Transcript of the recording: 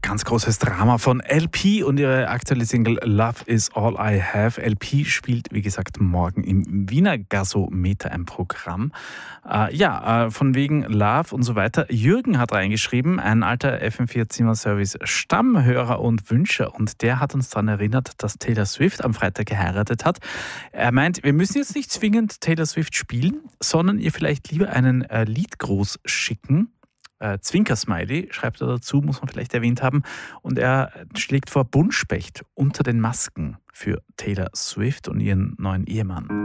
Ganz großes Drama von LP und ihre aktuelle Single Love is All I Have. LP spielt, wie gesagt, morgen im Wiener Gasometer ein Programm. Von wegen Love und so weiter. Jürgen hat reingeschrieben, ein alter FM4-Zimmer-Service Stammhörer und Wünscher, und der hat uns daran erinnert, dass Taylor Swift am Freitag geheiratet hat. Er meint, wir müssen jetzt nicht zwingend Taylor Swift spielen, sondern ihr vielleicht lieber einen Liedgruß schicken. Zwinker-Smiley, schreibt er dazu, muss man vielleicht erwähnt haben. Und er schlägt vor Buntspecht unter den Masken für Taylor Swift und ihren neuen Ehemann.